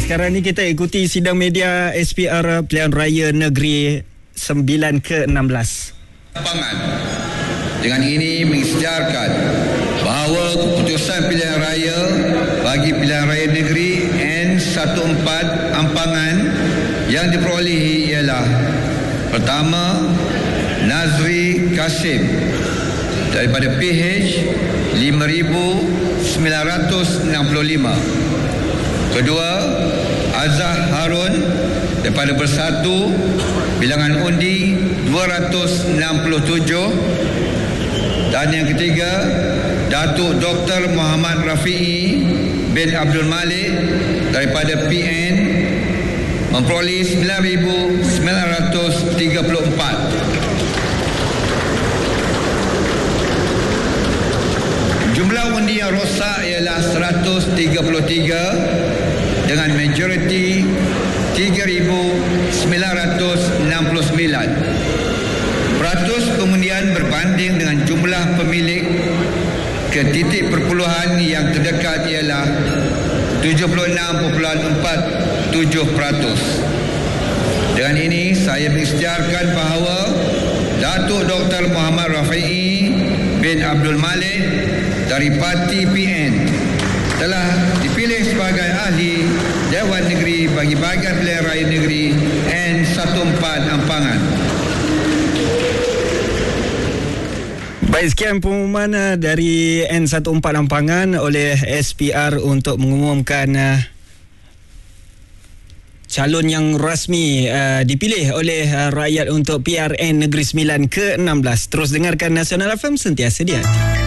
Sekarang ni kita ikuti sidang media SPR Pilihan Raya Negeri 9 ke-16. Pangan. Dengan ini mengisytiharkan bahawa keputusan pilihan raya bagi pilihan raya negeri N14 Ampangan yang diperolehi ialah: pertama, Nazri Kasim daripada PH 5,965. Kedua, Azah Harun daripada Bersatu, bilangan undi 267. Dan yang ketiga, Datuk Dr. Muhammad Rafi'i bin Abdul Malik daripada PN memperoleh 9,934. Jumlah undi yang rosak ialah 133 dengan majoriti 3,969. Peratus pengundian berbanding dengan jumlah pemilik ke titik perpuluhan yang terdekat ialah 76.47%. Dengan ini saya mengisytiharkan bahawa Datuk Dr. Muhammad Rafi'i bin Abdul Malik dari Parti PN telah dipilih sebagai ahli Dewan Negeri bagi bahagian pilihan raya negeri N14 Ampangan. Baik, sekian pengumuman dari N14 Ampangan oleh SPR untuk mengumumkan calon yang rasmi dipilih oleh rakyat untuk PRN Negeri 9 ke-16. Terus dengarkan Nasional FM, sentiasa di hati.